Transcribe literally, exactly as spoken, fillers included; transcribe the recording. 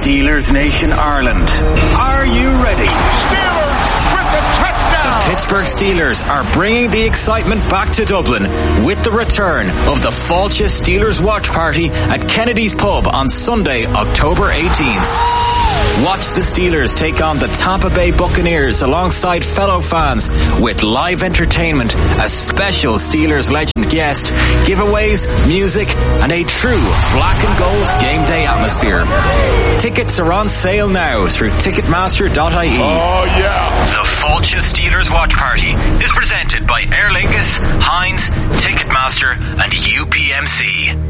Steelers Nation Ireland. Are you ready? Steelers with the touchdown! The Pittsburgh Steelers are bringing the excitement back to Dublin with the return of the Fáilte Steelers Watch Party at Kennedy's Pub on Sunday, October eighteenth. Watch the Steelers take on the Tampa Bay Buccaneers alongside fellow fans with live entertainment, a special Steelers legend guest, giveaways, music, and a true black and gold game day atmosphere. Tickets are on sale now through ticketmaster dot I E. Oh yeah! The Fáilte Steelers Watch Party is presented by Aer Lingus, Heinz, Ticketmaster, and U P M C.